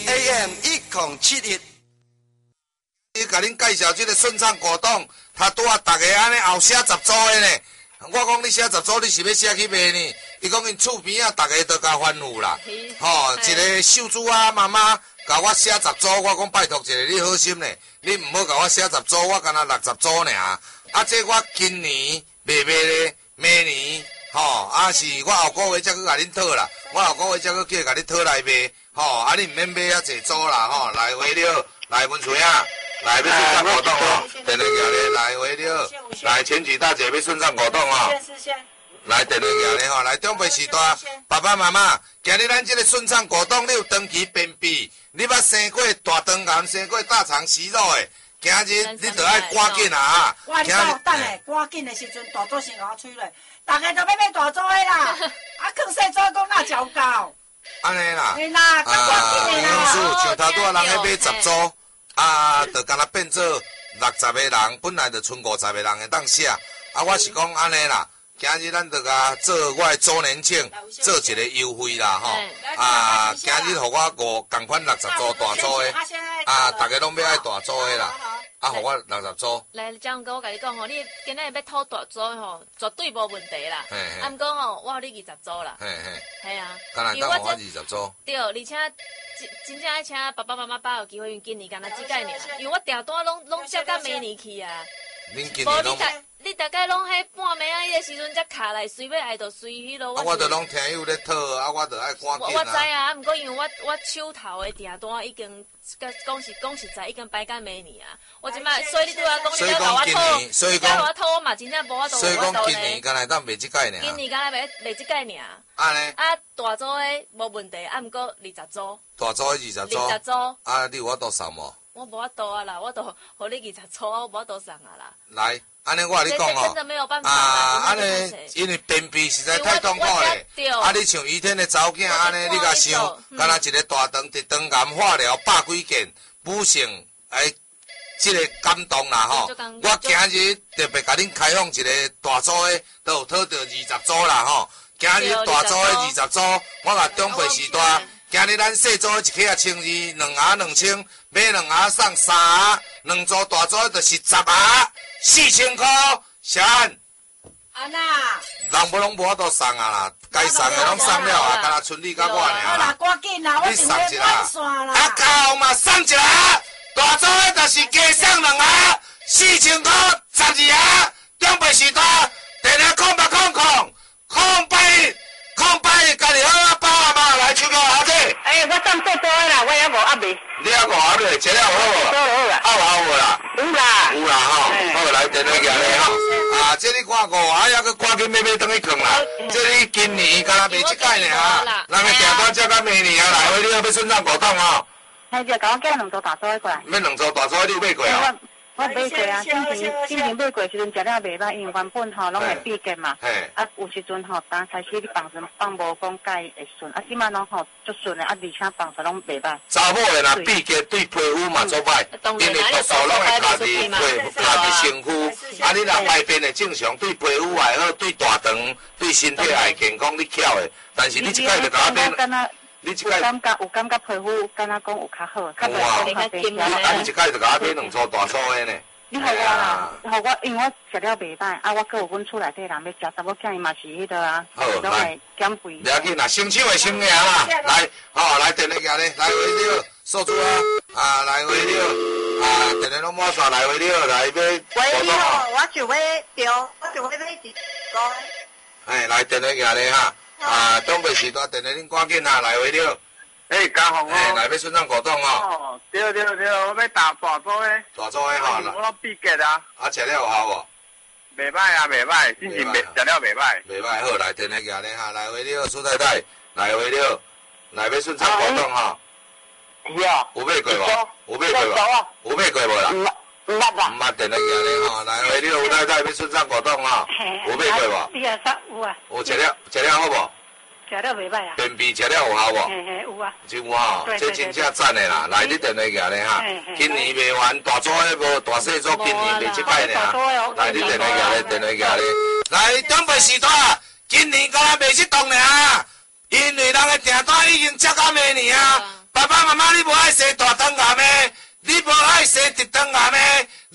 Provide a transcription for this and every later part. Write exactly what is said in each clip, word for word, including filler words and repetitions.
A M 一零七一。伊甲恁介绍这个顺畅果冻，他拄啊逐个安尼后写十组的呢。我讲你写十组，你是要写去卖呢？伊讲因厝边啊，逐个都甲欢呼啦。吼、哦，一个秀珠啊，妈妈甲我写十组，我讲拜托一下，你好心呢，你毋好甲我写十组，我干那六十组尔。啊，这我今年卖卖咧，明年吼、哦，啊是我后个月才去甲恁讨啦，我后个月才去叫甲恁讨来卖。吼、哦，啊你毋免买遐济组啦，吼、哦，来回了，来文水啊。来，要顺畅果冻哦！电话寄咧，来回了，来全举大姐要顺畅果冻哦！来电话寄咧吼，来长辈时代，爸爸妈妈，今日咱这个顺畅果冻，你有长期便秘，你捌生过大肠癌、生过大肠息肉的，今日你着爱赶紧啊！ 我你讲等下，赶紧的时阵，大组先甲我催落，大家都要买大组的啦，啊，更细组讲哪照到？ 安尼啦， 嘿啦，赶紧的啦！ 啊，像头拄啊，人咧买十组。啊，就敢若变做六十个人，本来就剩五十个人会当写。啊，我是讲安尼啦，今日咱就甲做我的周年庆，做一个优惠啦吼。啊，今日互我五共款六十组大组的，啊，大家拢要爱大组的啦。啊，互我六十组。 来，张哥，我甲你讲吼，你今日要讨大组吼，绝对无问题啦。啊，毋过吼，我互你二十组啦。嘿嘿。系啊。 敢若当互我二十组。对， 而且真真正爱请爸爸妈妈把握机会，因为今年敢若即届尔，因为我订单拢拢接到明年去啊。 恁今年拢。 你大概拢迄半暝啊，迄个时阵才卡来，随要爱就随迄落。 啊，我着拢听友咧讨，啊，我着爱赶紧啊。 我知啊，啊，毋过因为我我手头的订单已经，讲实讲实在已经摆到明年啊。我即摆，所以你拄仔讲你要甲我讨，你甲我讨，我嘛真正无法度。 所以讲今年敢若当卖即届尔。 今年敢若卖卖即届尔。 安尼。 啊，大组的无问题，啊，毋过二十组。 大组的二十组。 二十组。 啊，你有法度送无？ 我无法度啊啦，我都互你二十组，我无法度送啊啦。 来。安尼我甲你讲哦，啊，安尼因为便秘实在太痛苦咧。啊，你像以前的查某囝安尼，你甲想，敢若一个大肠直肠癌化疗百几件，补性哎，即个感动啦吼。我今日特别甲恁开放一个大组的，都有讨到二十组啦吼。今日大组的二十组，我甲长辈时代，今日咱细组的一克啊千二，两盒两千，买两盒送三盒，两组大组的就是十盒。四千块，小安。 安娜。 人无拢无法度送啊啦，该送的拢送了啊，干那剩你甲我尔啦。 好啦，赶紧啦，我送一啦。 啊，靠嘛，送一个，大组的就是加送两盒，四千块，十二盒。长辈时代，电话空八空空，空八空八，家己好啊，爸阿妈来手机下底。 哎，我送做多的啦，我也无压力。 你还无压力，吃了好无？ 做好啦。 好无好无啦？ 有啦。 有啦吼，好来电话寄咧吼。啊，这你看过，啊，还阁赶紧买买转去放啦。这你今年敢若卖即届尔，人个订单接到明年啊，来回你要顺畅果冻吼。 嘿，就甲我叫两组大组的过来。 买两组大组你有买过啊？ 我买过啊，之前之前买过时阵食了袂歹，因为原本吼拢会闭结嘛。啊，有时阵吼，当开始你放顺放无讲介会顺，啊，即摆拢吼足顺的，啊，而且放出拢袂歹。 查某的若闭结对皮肤嘛做歹，因为毒素拢会卡伫皮肤、卡伫身躯。啊，你若排便的正常，对皮肤也好，对大肠、对身体也健康，你巧的。但是你即摆就甲我买。你即摆感觉有感觉皮肤，敢若讲有较好，较袂讲较白。啊，你即摆就甲我买两组大粗的呢。 你互我啦，互我，因为我食了袂歹，啊，我搁有阮厝内底人要食，查某囝伊嘛是迄个啊，拢会减肥。 不要紧啦，伸手的先赢啦，来，吼，来电话行咧，来回了，数字啊，啊，来回了，啊，电话拢满线，来回了，来要。 喂，你好，我想要调，我想要买一个。 哎，来电话行咧哈。啊，东北时代电话恁赶紧啊，来回了。 哎，嘉宏哦。 哎，来要顺畅果冻哦。 哦，对对对，我要打大组的。 大组的吼。 我拢闭结啊。 啊，食了有效无？ 袂歹啊，袂歹，之前袂食了袂歹。 袂歹，好来电话行咧哈，来回了，苏太太，来回了，来要顺畅果冻哈。 是啊。 有买过无？有买过无？有买过无啦？ 唔捌啦。 唔捌电话行咧吼，来回了，苏太太要顺畅果冻哈。有买过无？ 你啊，啥有啊？ 有食了，食了好无？ 食了袂歹啊。 便秘食了有效无？ 嘿嘿，有啊。 有吼，这真正赞的啦！来，你电话行咧哈。今年卖完大组的无，大细组今年卖即摆尔。来，你电话行咧，电话行咧。来，长辈时代，今年敢若卖即栋尔，因为人的订单已经接到明年啊。爸爸妈妈，你无爱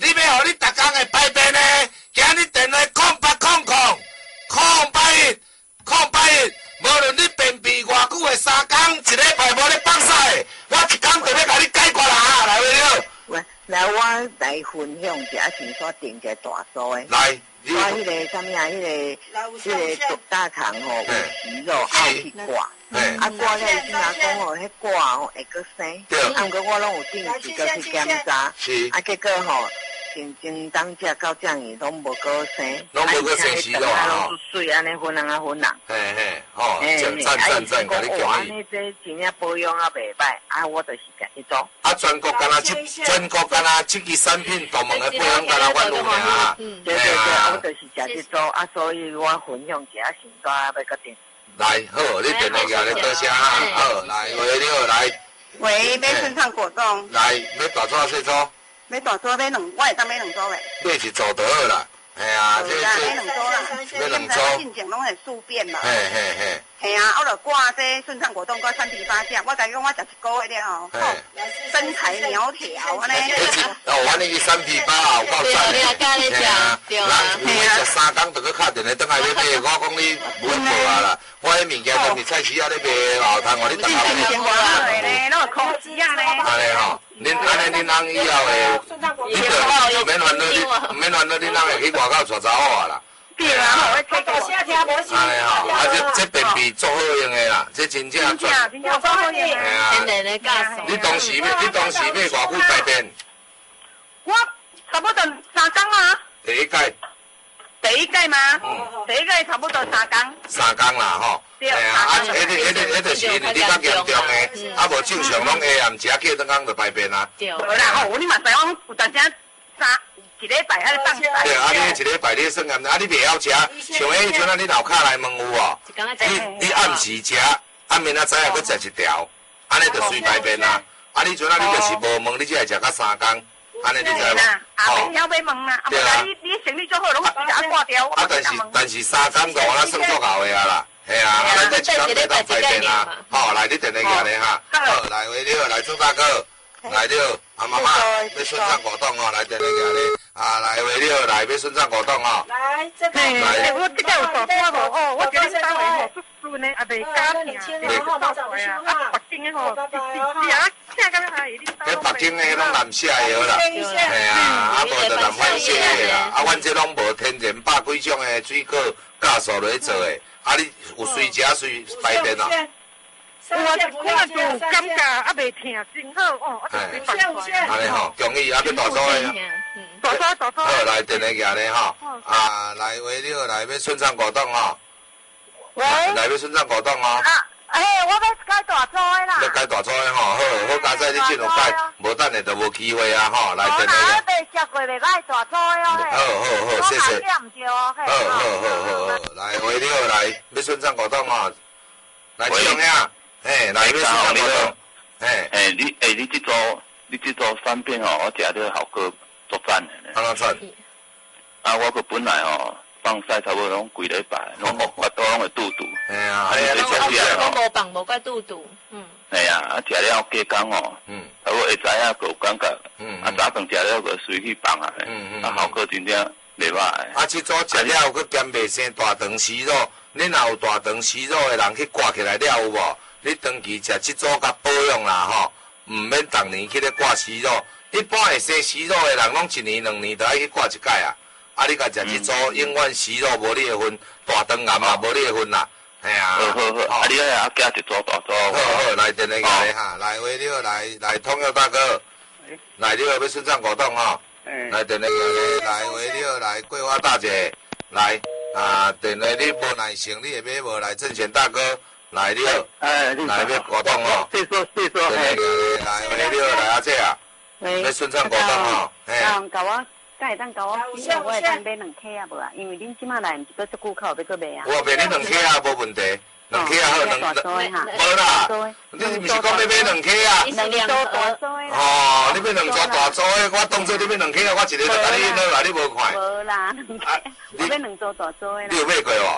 你要互你逐工会排便呢？今日电话空八空空空八一空八一，无论你便秘偌久的三工，一礼拜无你放屎，我一工就要甲你解决啦！来，喂了。 喂，来我来分享一下，先说定一个大số的。 来， 我迄个啥物啊？迄个迄个大肠吼有息肉，爱去挂。啊，挂了伊若讲吼，迄挂吼会阁生。对。啊，毋过我拢有定时阁去检查。是。啊，结果吼。真真当食到这样，拢无个生， 拢无个生息肉啊！ 拢水安尼分人啊分人。 嘿嘿，吼，赞赞赞赞，甲你讲。 安尼这真正保养啊袂歹，啊我就是家己做。 啊，全国敢若即全国敢若即支产品大门的保养敢若阮有尔。 对对对，我就是家己做，啊所以我分享一下先做要决定。 来，好，你电话举咧多谢哈，好，来，喂，你好，来。 喂，买顺畅果冻。 来，要大做细做？ 买大组买两，我会当买两组诶。 买一组就好啦，系啊， 这这买两组啦， 买两组。 进前拢会速变嘛。 嘿嘿嘿。 系啊，我著挂这顺畅果冻，挂三皮八甲，我甲你讲，我食一个月了吼，身材苗条安尼。 哦，我那个三皮八啊，有够赞的。 嘿啊，对啊。 咱有要食三工，就去敲电话转来要买，我讲你无无啊啦。我迄物件都是菜市啊咧卖，后摊我你逐下买。 先挂咧，拢空子啊咧。 安尼吼。恁安尼，恁人以后诶，你着免烦恼，你免烦恼，恁人会去外口找查某啊啦。 对啊，我听大声听无事。 安尼吼，啊这这便秘足好用诶啦，这真正真正真正足好用诶。 天然诶假素。 你当时要，你当时要偌久排便？ 我差不多三工啊。 第一届。 第一届吗？第一届差不多三工。 三工啦吼。 对啊，啊，迄个、迄个、迄个是因为你较严重诶，啊无正常拢下暗食过顿工就排便啊。 对。无啦吼，你嘛知我有当时三一礼拜还咧放。 对，啊，你一礼拜你算暗，啊，你袂晓食，像迄阵啊，你楼骹来问有无？你你暗时食，啊明仔载啊佫食一条，安尼就随排便啊。啊，你阵啊，你就是无问，你只会食到三工，安尼你知无？ 啊，袂晓要问啦，啊，无啦，你你生理做好，拢直接挂掉。 啊，但是但是三工就安尼算足够诶啊啦。系啊，啊，咱这一工来当排便啊，好，来你电话举咧哈，好，来喂你好，来朱大哥，来你好，啊妈妈，要顺畅果冻哦，来电话举咧，啊来喂你好，来要顺畅果冻哦， 来这个， 来，我这个有大包无哦，我觉得单位吼出事呢，也袂加听，袂好马上来啊，啊北京的吼，是啊，听讲还有你单位。 迄北京的拢蓝色的啦，系啊，啊无就蓝粉色的啦，啊阮这拢无天然百几种的水果酵素落去做的。啊！你有随食随排便啊？ 我我就感觉啊袂疼，真好哦，我就随排便。 安尼吼，恭喜啊！要大组的， 大组大组。 好，来电话举咧吼，啊，来喂你好，来要顺畅果冻吼。 喂。 来要顺畅果冻哦。 啊，哎，我要改大组的啦。 要改大组的吼，好，好加载你进入改，无等下就无机会啊吼，来电话。 我未食过袂歹大组的哦。 好好好，谢谢。 好好好好。来，喂，你好，来，要顺畅果冻哦，来，志雄兄，嘿，来，要顺畅果冻，嘿， 诶，你诶，你这组，你这组产品吼，我食了效果足赞的呢。 安怎赞？ 啊，我个本来吼放屎差不多拢几礼拜，拢腹肚拢会肚肚。 嘿啊， 哎呀，你食食吼，无放无怪肚肚，嗯。 系啊，啊食了加工哦，嗯，啊我会知影有感觉，嗯，啊早顿食了个随去放啊，嗯嗯，啊效果真正。袂歹， 啊！即组食了后，佫减袂生大肠息肉。恁若有大肠息肉的人去挂起来了有无？你长期食即组甲保养啦吼，毋免逐年去咧挂息肉。一般会生息肉的人，拢一年两年就爱去挂一届啊。啊！你甲食即组，永远息肉无你的份，大肠癌嘛无你的份啦。系啊。 好好好，啊！你啊加一组大组。好好，来电话来哈，来喂你好，来来通佑大哥，来你好要顺畅果冻吼。来电话来，来喂你好，来桂花大姐，来啊电话你无耐性，你会买无？来正贤大哥，来你好， 哎， 来要果冻哦， 谢说谢说， 来来喂你好，来阿姐啊，要顺畅果冻哦， 嘿，甲我，甲会当甲我，我会当买两克啊无啊？因为恁即马来毋是搁足久口要搁买啊。 我卖你两克啊，无问题。两克啊，好两两，无啦，你毋是讲要买两克啊？ 两组大组的。 哦，你买两组大组的，我当做你买两克啊，我一个就甲你买啦，你无看。 无啦，两克，我买两组大组的啦。 你有买过无？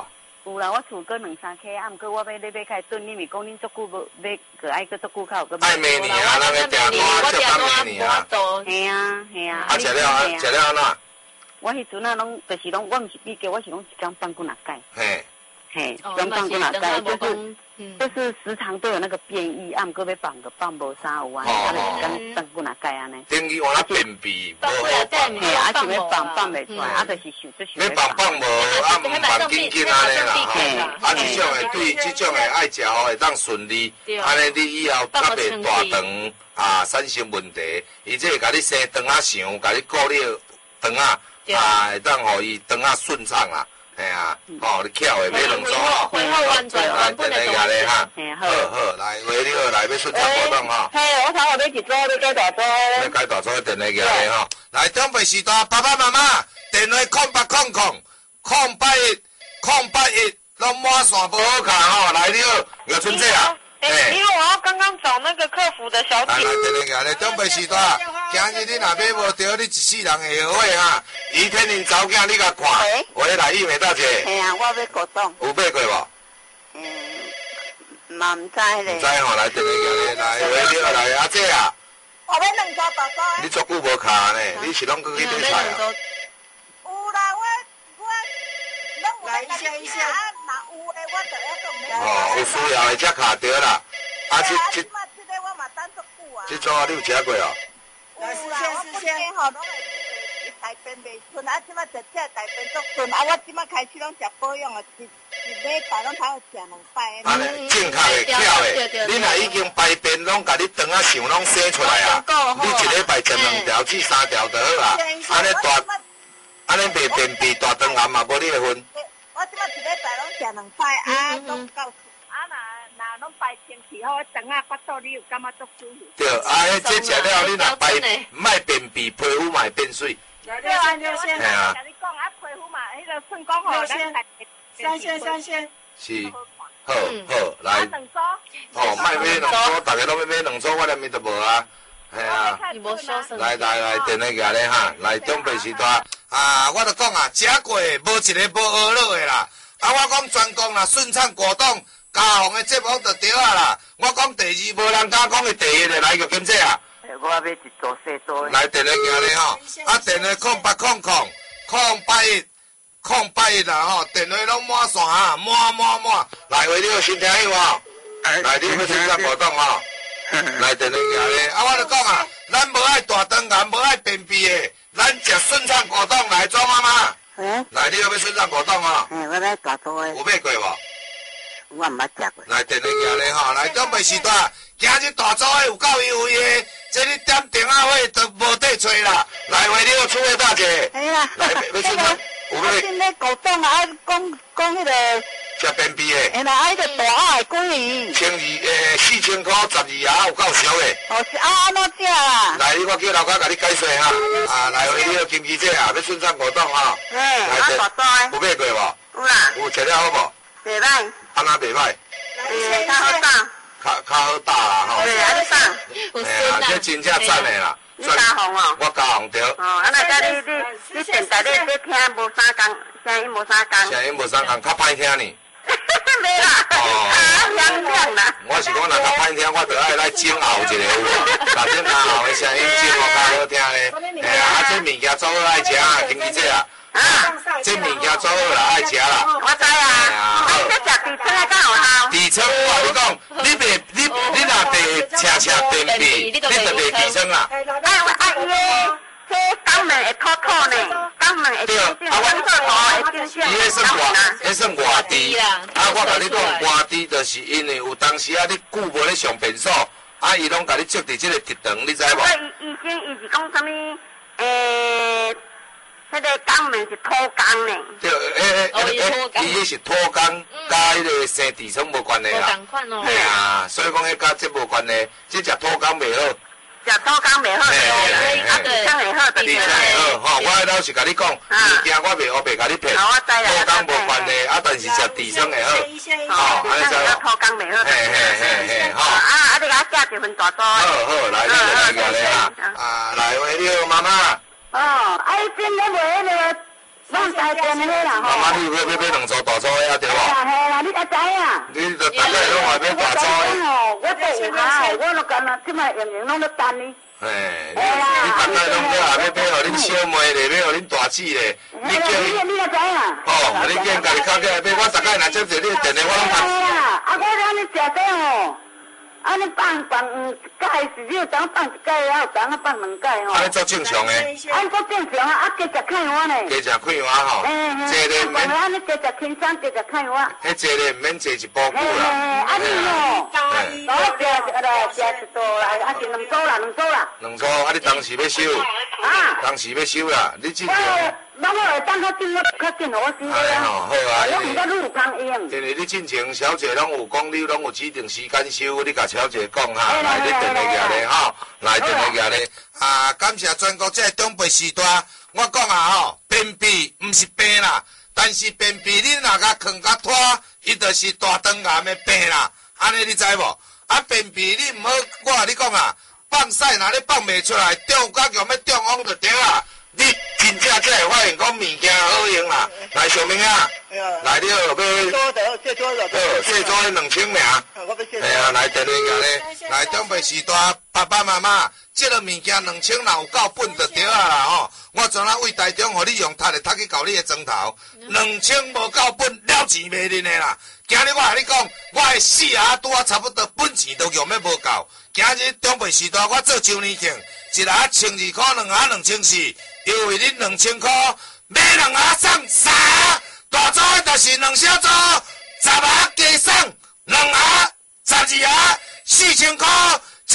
有啦，我厝搁两三颗，啊，毋过我要咧买开炖，你咪讲恁足久无买，个爱搁足久较有搁买。 爱每年啊，咱个订单接单每年啊。 系啊系啊。 啊，食了啊，食了安怎？ 我迄阵啊，拢就是拢，我毋是比较，我是拢一天放过哪盖。 嘿。 嘿，一天放过哪盖，就是就是时常都有那个变异，啊，毋过要放个放无啥有啊，啊，就是讲放过哪盖安尼。 等于我那便秘，无好放。嘿，啊，想要放放袂出来，啊，就是想就想。 要放放无，啊，毋放紧紧安尼啦，吼。啊，这种诶，对这种诶爱食吼会当顺利，安尼你以后较袂大肠啊产生问题，伊这会甲你生肠仔肠，甲你顾你肠仔，啊，会当互伊肠仔顺畅啦。哎呀，哦，你巧的买两组哦，来，等下下咧哈，好好，来，为你好，来要顺畅活动哈。 嘿，我头后买一组，要改大组。 要改大组，等下下咧哈。来，长辈时代，爸爸妈妈，电话空八空空，空八一，空八一，拢满线不好卡吼。来，你好，姚春姐啊。 哎，因为我要刚刚找那个客服的小姐。 来来，等下下咧，长辈时代，今日你若买无着，你一世人会后悔哈。伊天天查某囝，你甲看。喂，来，玉梅大姐。 系啊，我要果冻。 有买过无？ 嗯，嘛唔知咧。 唔知吼，来，等下下咧，来，喂，你好，来，阿姐啊。 我要两组大组。 你足久无卡呢？你是拢去去买菜啊？ 有啦，我我拢有来一下。若有诶，我就要讲你。 哦，有需要的才卡着啦。啊，这这。 即马即个我嘛等足久啊。 这组你有食过哦？ 有啦，我本身吼拢会大便袂顺，啊，即马食食大便足顺，啊，我即马开始拢食保养啊，一一礼拜拢通食两摆。 安尼正确的、巧的，你若已经排便拢甲你肠仔肠拢生出来啊，你一礼拜食两条至三条就好啊。安尼大，安尼袂便秘大肠癌嘛，无你的份。 我即马一礼拜拢食两摆啊，拢够。啊，若若拢排清气好，肠仔腹肚你有感觉足舒服。 对，啊，这食了你若排莫便秘，皮肤嘛会变水。 对啊，六仙。 系啊。 甲你讲啊，皮肤嘛，迄个算讲吼，咱三仙三仙。 是。好好来。 两组。 哦，莫买两组，大家拢要买两组，我连面都无啊。系啊。来来来，电话下咧哈，来长辈时代啊，我著讲啊，食过无一个无学落的啦。啊，我讲专讲啦，顺畅果冻。家红的节目就对啊啦，我讲第二无人敢讲的第一个来个金姐啊。 我要买一组细组的。 来电话行咧吼，啊电话空八空空空八一空八一啦吼，电话拢满线啊，满满满。来为你有新听有无？来你要顺畅果冻吼，来电话行咧。啊，我就讲啊，咱无爱大肠癌，无爱便秘的，咱食顺畅果冻来做妈妈。嗯。来你要要顺畅果冻吼。 嗯，我要大组的。 有买过无？ 我毋捌食过。 来，电话行咧吼，来长辈时代，今日大组的有够优惠的，这你点电话费都无得找啦。来，为你个厝的大姐。 系啦。 来，要顺畅，有要。 现在果冻啊，讲讲迄个。 食便秘的。 哎啦，啊，迄个大啊，几鱼？ 千二诶，四千块十二啊，有够俗的。 哦，是啊，安怎食啦？ 来，我叫老家甲你解说哈。啊，来，为你个金鸡姐啊，要顺畅果冻哈。 嘿，啊，大组的。 有买过无？ 有啦。 有食了好无？ 袂歹。 安那袂歹？ 诶，较好打。 较较好打啦吼。 对，啊，你打。 哎呀，这真正赞的啦。 你加红哦。 我加红对。 哦，啊那甲你你你电台你你听无啥共，声音无啥共。 声音无啥共，较歹听呢。 没啦。哦。啊，响亮啦。 我是讲，若较歹听，我着爱来煎熬一下有无？把这熬后的声音煎我较好听咧。哎呀，啊，这物件做好爱食啊，经济姐啊。啊，这物件做好啦，爱食啦。 我知啊。啊，你食地村的敢有效？ 地村，我跟你讲，你袂你你若袂车车便秘，你就袂地村啦。 哎，啊伊个这肛门会吐吐呢，肛门会进进，我做头会进进。 伊迄算外，迄算外地。啊，我甲你讲，外地就是因为有当时啊，你久无咧上便所，啊，伊拢甲你接伫即个直肠，你知无？ 医医生伊是讲啥物？诶。迄个肛门是脱肛呢？ 对，诶诶诶，伊迄是脱肛，甲迄个生痔疮无关系啦。 同款哦。 系啊，所以讲迄甲这无关系，这食脱肛袂好。 食脱肛袂好，啊，痔疮会好， 痔疮会好，吼，我老实甲你讲，物件我袂黑白甲你骗，脱肛无关系，啊，但是食痔疮会好。 哦，安尼就脱肛袂好。嘿嘿嘿嘿，吼。啊，啊，你甲我食一份大组。好好，来，你来来来哈，啊，来，喂，你好，妈妈。 哦，啊，伊真咧卖迄个拢台电的啦吼。 妈妈，你有要要买两组大组的啊？对无？ 系啦，你才知影。 你着大概拢话要大组的。 哦，我都有下，我都干那即摆用用拢咧等你。 哎，你你大概拢要啊，要买互恁小妹咧，要互恁大姊咧，你叫伊。 你你也知影。 哦，你叫因家己敲起来买，我大概若接着你电话，我拢拍。 啊，我安尼食这吼。安尼放放一盖是你有当放一盖，还有当啊放两盖吼。 安尼做正常诶。 安做正常啊，啊加食看碗呢。 加食看碗吼。坐咧免。 安尼加食轻松，加食看碗。 迄坐咧免坐一步久啦。 啊你吼，我食来食一桌来，啊是两组啦，两组啦。 两组，啊你当时要收？啊。当时要收啦，你正常。 那我会当较紧，我较紧，我收了。 哎吼，好啊。 我毋甲你有空用。 因为你进前小姐拢有讲，你拢有指定时间收，你甲小姐讲哈，来你电话举咧吼，来电话举咧。啊，感谢全国这个长辈时代，我讲啊吼，便秘毋是病啦，但是便秘你若甲藏甲拖，伊就是大肠癌的病啦。安尼你知无？啊，便秘你毋好，我甲你讲啊，放屎若你放袂出来，中甲强要中风就对啊。你真正才会发现讲物件好用啦，来小明啊，来了要。 多的，谢多的。 好，谢多的两千名。哎呀，来电话个咧，来长辈时代，爸爸妈妈，这个物件两千若有够本就对啊啦吼。我昨仔为台中，互你用踢的踢去搞你的砖头，两千无够本，了钱袂认的啦。今日我甲你讲，我的四下拄啊差不多本钱都用要无够。今日长辈时代，我做周年庆，一下千二块，两下两千四。因为恁两千块买两下送三下，大组的就是两小组，十下加送两下，十二下四千块，